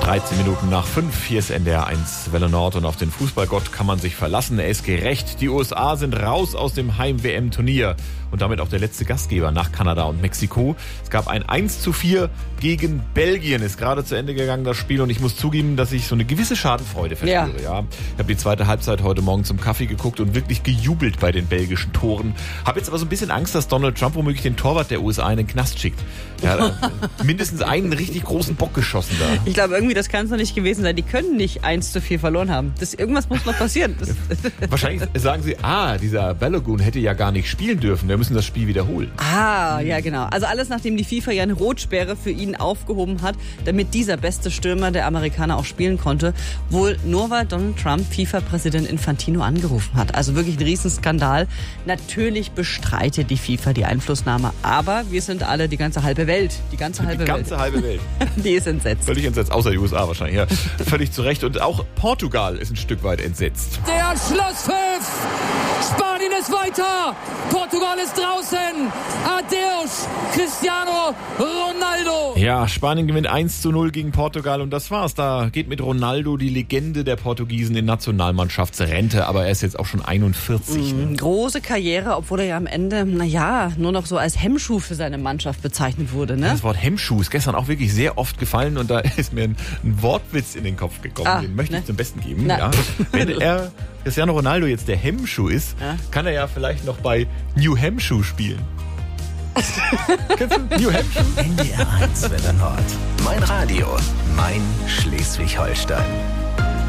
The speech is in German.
13 Minuten nach 5, hier ist NDR 1 Welle Nord und auf den Fußballgott kann man sich verlassen. Er ist gerecht. Die USA sind raus aus dem Heim-WM-Turnier und damit auch der letzte Gastgeber nach Kanada und Mexiko. Es gab ein 1:4 gegen Belgien, ist gerade zu Ende gegangen, das Spiel. Und ich muss zugeben, dass ich so eine gewisse Schadenfreude verspüre. Ja. Ich habe die zweite Halbzeit heute Morgen zum Kaffee geguckt und wirklich gejubelt bei den belgischen Toren. Habe jetzt aber so ein bisschen Angst, dass Donald Trump womöglich den Torwart der USA in den Knast schickt. Ja, mindestens einen richtig großen Bock geschossen da. Ich glaube, irgendwie, das kann es noch nicht gewesen sein. Die können nicht 1:4 verloren haben. Irgendwas muss noch passieren. Wahrscheinlich sagen sie, dieser Balogun hätte ja gar nicht spielen dürfen. Wir müssen das Spiel wiederholen. Ja, genau. Also alles, nachdem die FIFA ja eine Rotsperre für ihn aufgehoben hat, damit dieser beste Stürmer der Amerikaner auch spielen konnte, wohl nur weil Donald Trump FIFA-Präsident Infantino angerufen hat. Also wirklich ein Riesenskandal. Natürlich bestreitet die FIFA die Einflussnahme, aber wir sind alle, die ganze halbe Welt, die ganze halbe Welt, die ist entsetzt. Völlig entsetzt, außer die USA wahrscheinlich. Ja, völlig zu Recht. Und auch Portugal ist ein Stück weit entsetzt. Der Schlusspfiff! Spanien ist weiter! Portugal ist draußen! Adeus, Cristiano Ronaldo! Ja, Spanien gewinnt 1:0 gegen Portugal und das war's. Da geht mit Ronaldo die Legende der Portugiesen in Nationalmannschaftsrente, aber er ist jetzt auch schon 41. Große Karriere, obwohl er ja am Ende, nur noch so als Hemmschuh für seine Mannschaft bezeichnet wurde. Ne? Das Wort Hemmschuh ist gestern auch wirklich sehr oft gefallen und da ist mir ein Wortwitz in den Kopf gekommen. Den möchte ich zum Besten geben. Ja. Wenn Cristiano Ronaldo jetzt der Hemmschuh ist, kann er ja vielleicht noch bei New Hampshire spielen. Kennst du New Hampshire? NDR 1 Welle Nord. Mein Radio, mein Schleswig-Holstein.